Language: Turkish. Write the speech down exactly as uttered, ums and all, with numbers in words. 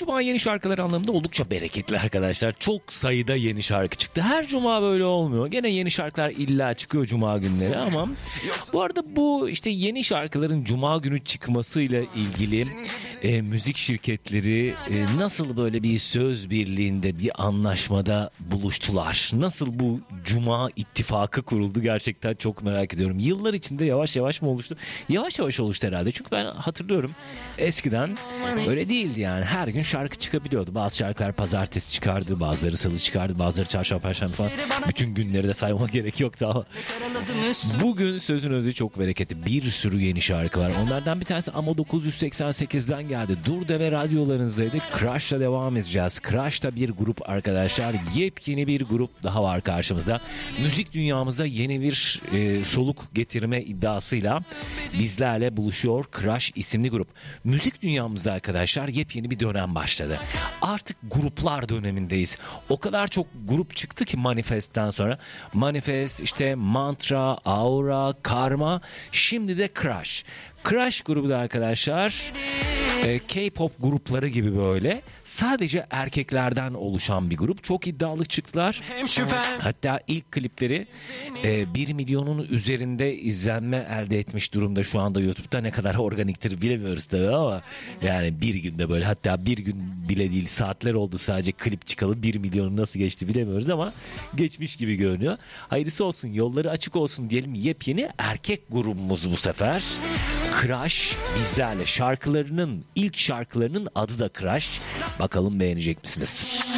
Cuma yeni şarkılar anlamında oldukça bereketli arkadaşlar. Çok sayıda yeni şarkı çıktı. Her Cuma böyle olmuyor. Gene yeni şarkılar illa çıkıyor Cuma günleri ama bu arada bu işte yeni şarkıların Cuma günü çıkmasıyla ilgili e, müzik şirketleri e, nasıl böyle bir söz birliğinde, bir anlaşmada buluştular? Nasıl bu Cuma ittifakı kuruldu, gerçekten çok merak ediyorum. Yıllar içinde yavaş yavaş mı oluştu? Yavaş yavaş oluştu herhalde. Çünkü ben hatırlıyorum eskiden öyle değildi yani. Her gün şarkı çıkabiliyordu. Bazı şarkılar pazartesi çıkardı, bazıları salı çıkardı, bazıları çarşamba, perşembe falan. Bütün günleri de saymama gerek yoktu ama bugün sözün özü çok bereketli. Bir sürü yeni şarkı var. Onlardan bir tanesi ama dokuz yüz seksen sekizden geldi. Dur Deve radyolarınızdaydı. Crush'la devam edeceğiz. Crush da bir grup arkadaşlar. Yepyeni bir grup daha var karşımızda. Müzik dünyamıza yeni bir e, soluk getirme iddiasıyla bizlerle buluşuyor Crush isimli grup. Müzik dünyamızda arkadaşlar yepyeni bir dönem başladı. Artık gruplar dönemindeyiz. O kadar çok grup çıktı ki Manifest'ten sonra. Manifest, işte Mantra, Aura, Karma, şimdi de Crush. Crush grubu da arkadaşlar e, K-pop grupları gibi böyle sadece erkeklerden oluşan bir grup. Çok iddialı çıktılar. Hatta ilk klipleri e, bir milyonun üzerinde izlenme elde etmiş durumda şu anda YouTube'da. Ne kadar organiktir bilemiyoruz tabii ama yani bir günde böyle, hatta bir gün bile değil, saatler oldu sadece klip çıkalı, bir milyonu nasıl geçti bilemiyoruz ama geçmiş gibi görünüyor. Hayırlısı olsun, yolları açık olsun diyelim. Yepyeni erkek grubumuz bu sefer. Crush bizlerle. Şarkılarının, ilk şarkılarının adı da Crush. Bakalım beğenecek misiniz?